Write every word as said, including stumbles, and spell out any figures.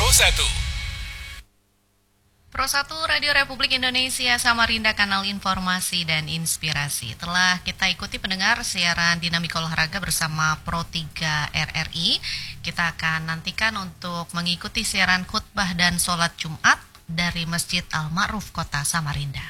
satu. Pro satu Radio Republik Indonesia Samarinda, kanal informasi dan inspirasi. Telah kita ikuti pendengar siaran dinamika olahraga bersama Pro tiga R R I. Kita akan nantikan untuk mengikuti siaran khutbah dan sholat Jumat dari Masjid Al-Ma'ruf Kota Samarinda.